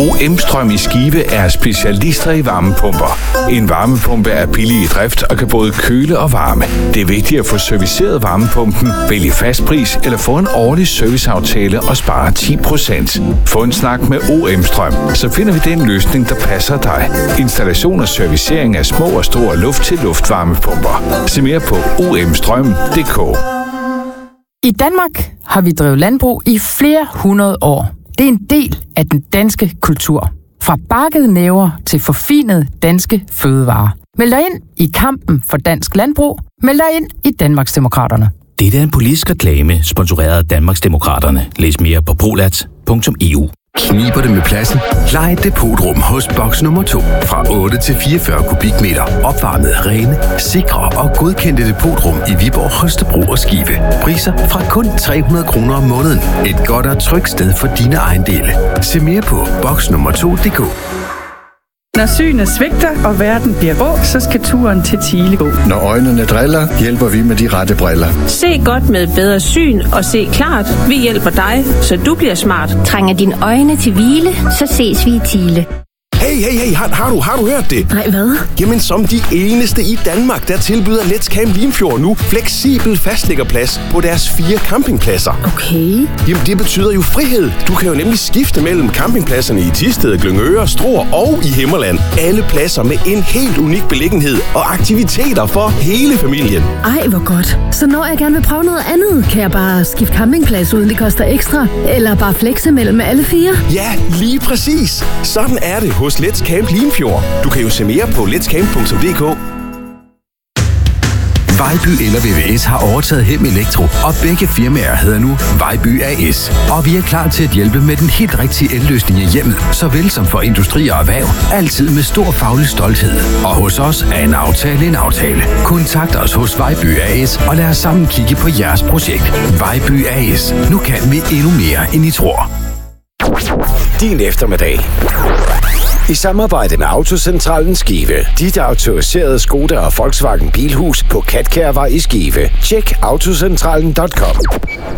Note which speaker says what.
Speaker 1: OM-strøm i Skive er specialister i varmepumper. En varmepumpe er billig i drift og kan både køle og varme. Det er vigtigt at få serviceret varmepumpen, vælge fastpris eller få en årlig serviceaftale og spare 10%. Få en snak med OM-strøm, så finder vi den løsning, der passer dig. Installation og servicering af små og store luft-til-luft varmepumper. Se mere på omstrøm.dk.
Speaker 2: I Danmark har vi drevet landbrug i flere hundrede år. Det er en del af den danske kultur. Fra bakkede næver til forfinede danske fødevarer. Meld dig ind i kampen for dansk landbrug. Meld dig ind i Danmarksdemokraterne.
Speaker 3: Det er en politisk reklame, sponsoreret af Danmarksdemokraterne. Læs mere på prolats.eu.
Speaker 4: Kniber det med pladsen? Lej et depotrum hos boks nummer 2. Fra 8 til 44 kubikmeter. Opvarmet, rene, sikre og godkendte depotrum i Viborg, Holstebro og Skive. Priser fra kun 300 kroner om måneden. Et godt og trygt sted for dine ejendele. Se mere på boksnummer2.dk.
Speaker 5: Når synet svigter, og verden bliver rå, så skal turen til Thiele gå.
Speaker 6: Når øjnene driller, hjælper vi med de rette briller.
Speaker 7: Se godt med bedre syn og se klart. Vi hjælper dig, så du bliver smart.
Speaker 8: Trænger dine øjne til hvile, så ses vi i Thiele.
Speaker 9: Hey, har du hørt det?
Speaker 8: Nej, hvad?
Speaker 9: Jamen, som de eneste i Danmark, der tilbyder Let's Camp Limfjord nu fleksibel fastliggerplads på deres 4 campingpladser.
Speaker 8: Okay.
Speaker 9: Jamen, det betyder jo frihed. Du kan jo nemlig skifte mellem campingpladserne i Thisted, Glyngøre, Struer og i Himmerland. Alle pladser med en helt unik beliggenhed og aktiviteter for hele familien.
Speaker 8: Ej, hvor godt. Så når jeg gerne vil prøve noget andet, kan jeg bare skifte campingplads, uden det koster ekstra? Eller bare flexe mellem alle 4?
Speaker 9: Ja, lige præcis. Sådan er det hos Let's Camp Limfjord. Du kan jo se mere på letscamp.dk.
Speaker 4: Vejby eller VVS har overtaget Hem Elektro, og begge firmaer hedder nu Vejby AS. Og vi er klar til at hjælpe med den helt rigtige elløsning i hjemmet, såvel som for industri og erhverv. Altid med stor faglig stolthed. Og hos os er en aftale en aftale. Kontakt os hos Vejby AS, og lad os sammen kigge på jeres projekt. Vejby AS. Nu kan vi endnu mere, end I tror.
Speaker 10: Din eftermiddag. I samarbejde med Autocentralen Skive. Dit autoriserede Skoda og Volkswagen Bilhus på Katkærvej i Skive. Tjek autocentralen.com.